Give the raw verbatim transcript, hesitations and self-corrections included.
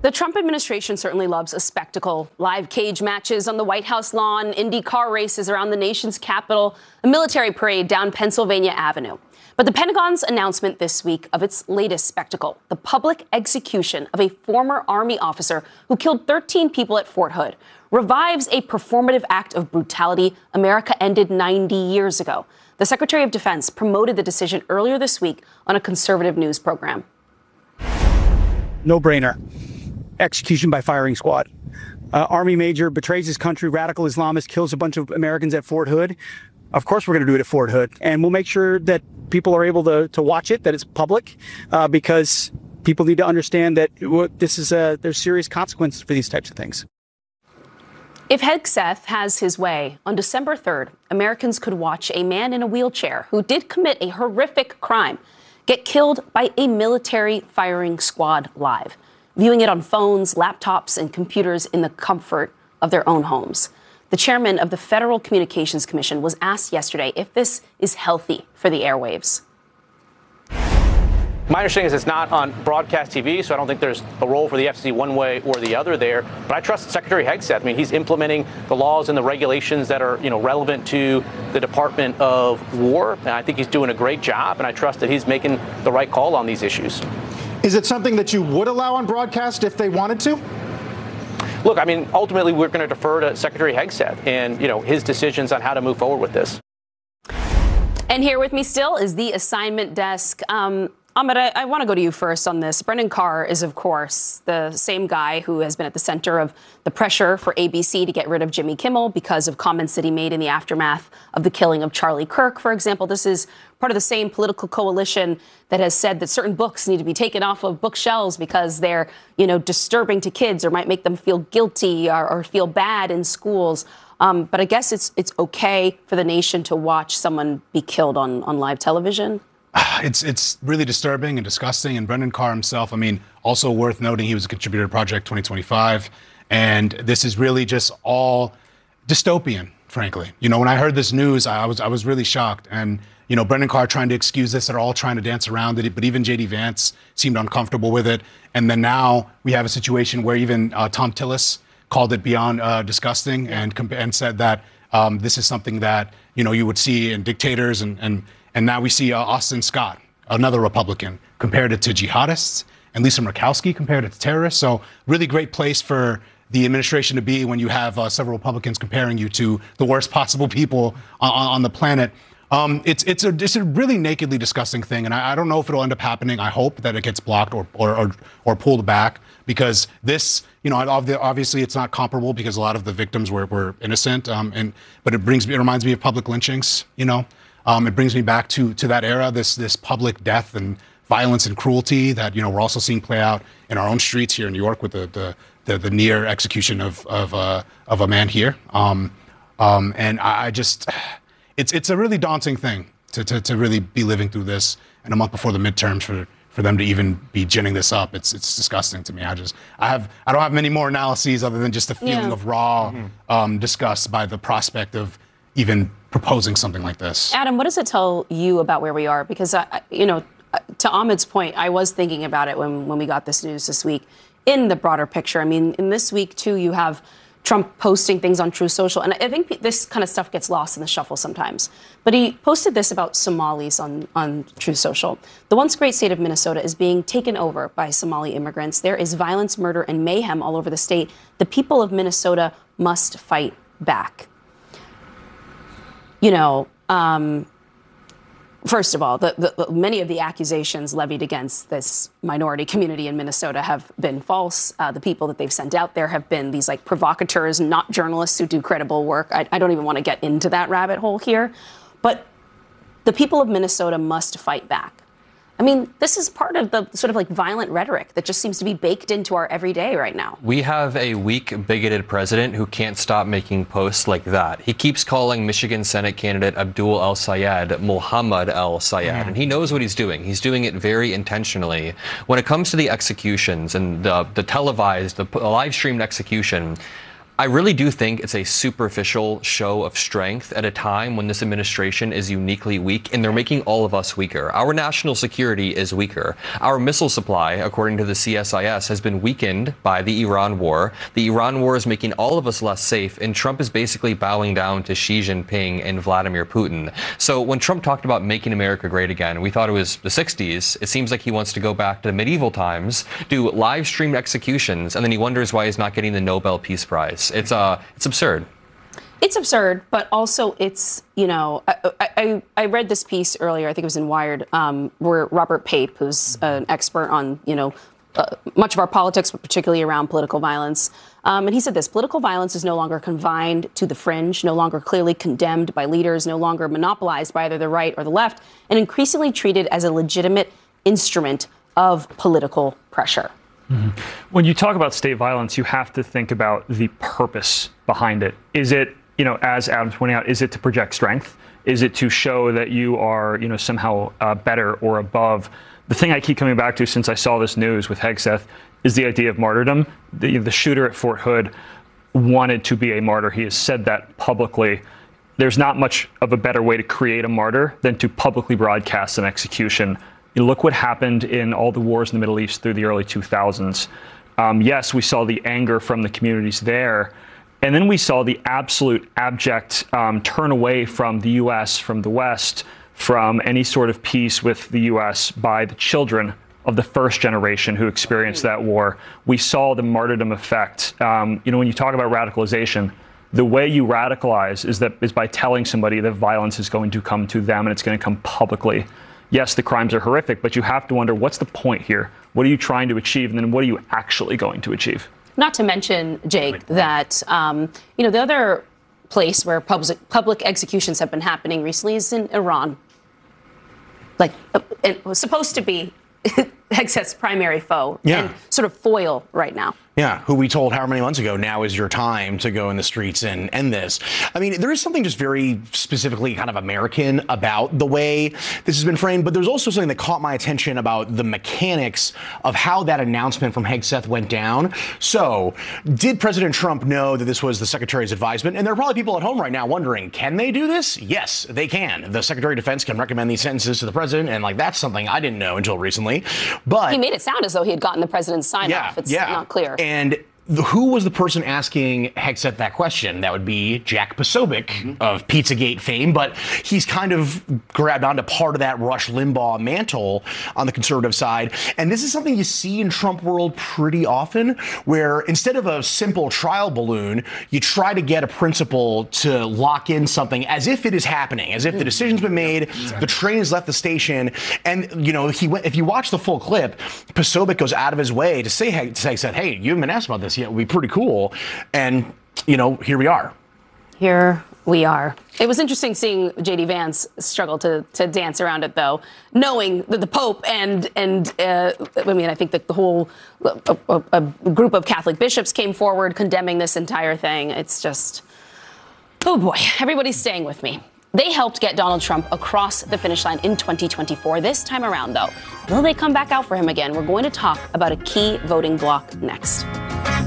The Trump administration certainly loves a spectacle. Live cage matches on the White House lawn, Indy car races around the nation's capital, a military parade down Pennsylvania Avenue. But the Pentagon's announcement this week of its latest spectacle, the public execution of a former Army officer who killed thirteen people at Fort Hood, revives a performative act of brutality America ended ninety years ago. The Secretary of Defense promoted the decision earlier this week on a conservative news program. No brainer. Execution by firing squad. Uh, Army major betrays his country, radical Islamist kills a bunch of Americans at Fort Hood. Of course we're going to do it at Fort Hood. And we'll make sure that people are able to, to watch it, that it's public, uh, because people need to understand that this is a, there's serious consequences for these types of things. If Hegseth has his way, on December third, Americans could watch a man in a wheelchair who did commit a horrific crime get killed by a military firing squad live, viewing it on phones, laptops, and computers in the comfort of their own homes. The chairman of the Federal Communications Commission was asked yesterday if this is healthy for the airwaves. My understanding is it's not on broadcast T V, so I don't think there's a role for the F C C one way or the other there. But I trust Secretary Hegseth. I mean, he's implementing the laws and the regulations that are, you know, relevant to the Department of War. And I think he's doing a great job, and I trust that he's making the right call on these issues. Is it something that you would allow on broadcast if they wanted to? Look, I mean, ultimately, we're going to defer to Secretary Hegseth and, you know, his decisions on how to move forward with this. And here with me still is the assignment desk. Um, Ahmed, I, I want to go to you first on this. Brendan Carr is, of course, the same guy who has been at the center of the pressure for A B C to get rid of Jimmy Kimmel because of comments that he made in the aftermath of the killing of Charlie Kirk, for example. This is part of the same political coalition that has said that certain books need to be taken off of bookshelves because they're, you know, disturbing to kids or might make them feel guilty or, or feel bad in schools. Um, but I guess it's it's okay for the nation to watch someone be killed on, on live television. It's it's really disturbing and disgusting. And Brendan Carr himself, I mean, also worth noting, he was a contributor to Project twenty twenty-five. And this is really just all dystopian, frankly. You know, when I heard this news, I was I was really shocked. And, you know, Brendan Carr trying to excuse this, they're all trying to dance around it. But even J D Vance seemed uncomfortable with it. And then now we have a situation where even uh, Tom Tillis called it beyond uh, disgusting and, and said that um, this is something that, you know, you would see in dictators and, and And now we see uh, Austin Scott, another Republican, compared it to jihadists, and Lisa Murkowski compared it to terrorists. So really great place for the administration to be when you have uh, several Republicans comparing you to the worst possible people on, on the planet. Um, it's it's a it's a really nakedly disgusting thing, and I, I don't know if it'll end up happening. I hope that it gets blocked or or or, or pulled back, because this, you know, obviously it's not comparable because a lot of the victims were were innocent. Um, and but it brings me it reminds me of public lynchings, you know. Um, it brings me back to to that era, this this public death and violence and cruelty that, you know, we're also seeing play out in our own streets here in New York with the the the, the near execution of of uh, of a man here. Um, um, and I, I just, it's it's a really daunting thing to, to to really be living through this, and a month before the midterms for for them to even be ginning this up. It's it's disgusting to me. I just I have I don't have many more analyses other than just the feeling Yeah. of raw Mhm. um, disgust by the prospect of even proposing something like this. Adam, what does it tell you about where we are? Because, I, you know, to Ahmed's point, I was thinking about it when, when we got this news this week in the broader picture. I mean, in this week, too, you have Trump posting things on True Social. And I think this kind of stuff gets lost in the shuffle sometimes. But he posted this about Somalis on, on True Social. The once great state of Minnesota is being taken over by Somali immigrants. There is violence, murder, and mayhem all over the state. The people of Minnesota must fight back. You know, um, first of all, the, the, many of the accusations levied against this minority community in Minnesota have been false. Uh, the people that they've sent out there have been these like provocateurs, not journalists who do credible work. I, I don't even want to get into that rabbit hole here. But the people of Minnesota must fight back. I mean, this is part of the sort of like violent rhetoric that just seems to be baked into our everyday right now. We have a weak, bigoted president who can't stop making posts like that. He keeps calling Michigan Senate candidate Abdul El-Sayed Mohammed El-Sayed, mm. and he knows what he's doing. He's doing it very intentionally. When it comes to the executions and the, the televised, the live-streamed execution, I really do think it's a superficial show of strength at a time when this administration is uniquely weak, and they're making all of us weaker. Our national security is weaker. Our missile supply, according to the C S I S, has been weakened by the Iran war. The Iran war is making all of us less safe, and Trump is basically bowing down to Xi Jinping and Vladimir Putin. So when Trump talked about making America great again, we thought it was the sixties. It seems like he wants to go back to the medieval times, do live streamed executions, and then he wonders why he's not getting the Nobel Peace Prize. It's uh, it's absurd. It's absurd, but also it's, you know, I, I, I read this piece earlier, I think it was in Wired, um, where Robert Pape, who's an expert on, you know, uh, much of our politics, but particularly around political violence. Um, and he said this: political violence is no longer confined to the fringe, no longer clearly condemned by leaders, no longer monopolized by either the right or the left, and increasingly treated as a legitimate instrument of political pressure. Mm-hmm. When you talk about state violence, you have to think about the purpose behind it. Is it, you know, as Adam's pointing out, is it to project strength? Is it to show that you are, you know, somehow uh, better or above? The thing I keep coming back to since I saw this news with Hegseth is the idea of martyrdom. The, the shooter at Fort Hood wanted to be a martyr. He has said that publicly. There's not much of a better way to create a martyr than to publicly broadcast an execution. You look what happened in all the wars in the Middle East through the early two thousands. Um, yes, we saw the anger from the communities there. And then we saw the absolute abject um, turn away from the U S, from the West, from any sort of peace with the U S by the children of the first generation who experienced that war. We saw the martyrdom effect. Um, you know, when you talk about radicalization, the way you radicalize is that is by telling somebody that violence is going to come to them and it's going to come publicly. Yes, the crimes are horrific, but you have to wonder, what's the point here? What are you trying to achieve? And then what are you actually going to achieve? Not to mention, Jake, that, um, you know, the other place where public, public executions have been happening recently is in Iran. Like, it was supposed to be Hegseth's primary foe yeah. and sort of foil right now. Yeah, who we told however many months ago, now is your time to go in the streets and end this. I mean, there is something just very specifically kind of American about the way this has been framed, but there's also something that caught my attention about the mechanics of how that announcement from Hegseth went down. So, did President Trump know that this was the Secretary's advisement? And there are probably people at home right now wondering, can they do this? Yes, they can. The Secretary of Defense can recommend these sentences to the president, and like that's something I didn't know until recently. But he made it sound as though he had gotten the president's sign yeah, off. It's yeah. not clear. And the, who was the person asking Hegseth that question? That would be Jack Posobiec mm-hmm. of Pizzagate fame, but he's kind of grabbed onto part of that Rush Limbaugh mantle on the conservative side. And this is something you see in Trump world pretty often, where instead of a simple trial balloon, you try to get a principal to lock in something as if it is happening, as if the decision's been made, exactly. the train has left the station. And, you know, he went, if you watch the full clip, Posobiec goes out of his way to say, hey, to say, hey, you haven't been asked about this. Yeah, it would be pretty cool. And, you know, here we are. Here we are. It was interesting seeing J D Vance struggle to, to dance around it, though, knowing that the Pope and, and uh, I mean, I think that the whole a, a, a group of Catholic bishops came forward condemning this entire thing. It's just, oh boy, everybody's staying with me. They helped get Donald Trump across the finish line in twenty twenty-four. This time around, though, will they come back out for him again? We're going to talk about a key voting bloc next.